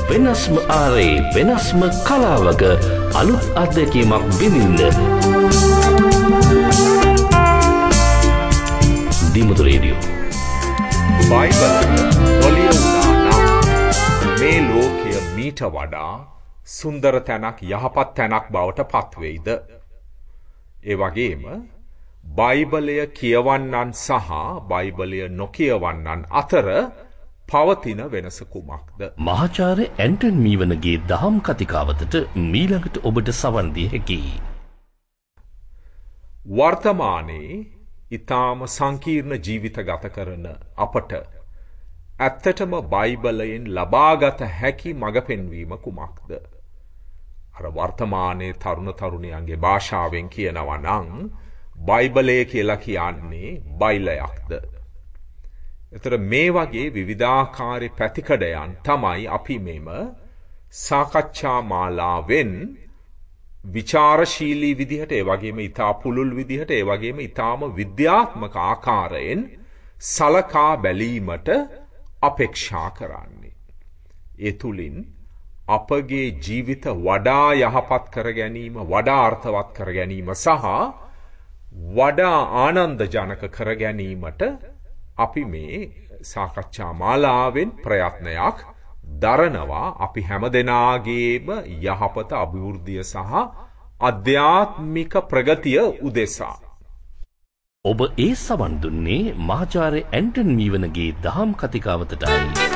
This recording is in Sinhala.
වෙනස්ම ආරේ වෙනස්ම කලාවක අලුත් අත්දැකීමක් විඳින්න. දිමුතු රේඩියෝ. බයිබල් නොලියුණා නම් මේ ලෝකය මීට වඩා සුන්දර තැනක් යහපත් තැනක් බවට පත්වෙයිද? ඒ වගේම බයිබලය කියවන්නන් සහ බයිබලය නොකියවන්නන් අතර පවතින වෙනස කුමක්ද? මහාචාර්ය ඇන්ටන් මීවනගේ දහම් කතිකාවතට මීළඟට ඔබට සවන් දිය හැකියි. වර්තමානයේ ඊටාම සංකීර්ණ ජීවිත ගත කරන අපට ඇත්තටම බයිබලයෙන් ලබාගත හැකි මඟ පෙන්වීම කුමක්ද? අර වර්තමානයේ තරුණ තරුණියන්ගේ භාෂාවෙන් කියනවා නම් බයිබලය කියලා කියන්නේ බයිලයක්ද? එතකොට මේ වගේ විවිධාකාරී පැතිකඩයන් තමයි අපි මෙම සාකච්ඡා මාලාවෙන් විචාරශීලී විදිහට, ඒ වගේම ඊටා පුළුල් විදිහට, ඒ වගේම ඊටාම විද්‍යාත්මක ආකාරයෙන් සලකා බැලීමට අපේක්ෂා කරන්නේ. ඒ තුලින් අපගේ ජීවිත වඩා යහපත් කර ගැනීම, වඩා අර්ථවත් කර ගැනීම සහ වඩා ආනන්දජනක කර ගැනීමට අපි මේ සාකච්ඡා මාලාවෙන් ප්‍රයත්නයක් දරනවා. අපි හැමදෙනාගේම යහපත, අභිවෘද්ධිය සහ අධ්‍යාත්මික ප්‍රගතිය උදෙසා. ඔබ ඒ සවන් දුන්නේ මහාචාර්ය ඇන්ටන් මීවනගේ දහම් කතිකාවතටයි.